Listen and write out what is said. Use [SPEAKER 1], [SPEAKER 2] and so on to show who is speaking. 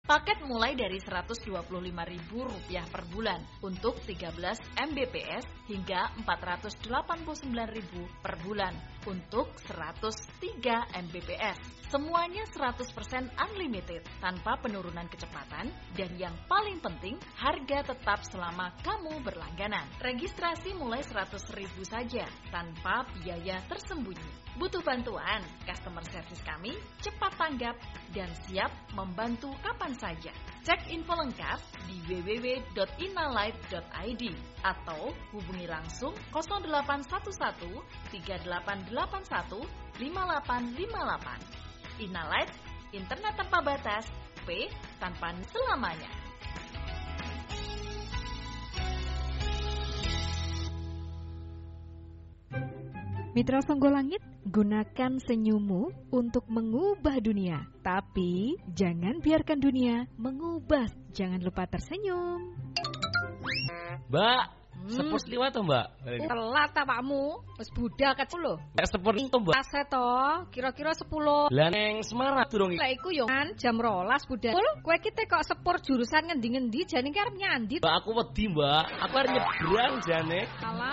[SPEAKER 1] Paket mulai dari Rp125.000 per bulan untuk 13 Mbps hingga Rp489.000 per bulan untuk 103 Mbps. Semuanya 100% unlimited tanpa penurunan kecepatan dan yang paling penting harga tetap selama kamu berlangganan. Registrasi mulai Rp100.000 saja tanpa biaya tersembunyi. Butuh bantuan? Customer service kami cepat tanggap dan siap membantu kapan saja. Cek info lengkap di www.innalight.id atau hubungi langsung 0811 3881 5858. Innalight, internet tanpa batas, P tanpa selamanya.
[SPEAKER 2] Mitra Songgolangit, gunakan senyummu untuk mengubah dunia. Tapi jangan biarkan dunia mengubah. Jangan lupa tersenyum.
[SPEAKER 3] Mbak, sepur liwat toh, Mbak?
[SPEAKER 4] Telat ta pakmu, wis budak kecil lho.
[SPEAKER 3] Sepur itu, Mbak.
[SPEAKER 4] Aset to, kira-kira 10.
[SPEAKER 3] Lah neng Semarang durung iki.
[SPEAKER 4] Lah iku yo kan jam 12 budak. Kowe ki kok sepur jurusan ngendi-ngendi jane ki arep nyandi.
[SPEAKER 3] Mbak, aku wedi, Mbak. Aku arep nyebrang jane.
[SPEAKER 4] Alah